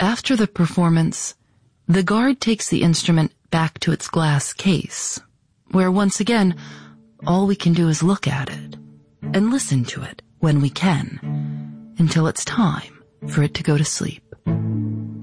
After the performance, the guard takes the instrument back to its glass case, where once again, all we can do is look at it and listen to it when we can, until it's time for it to go to sleep.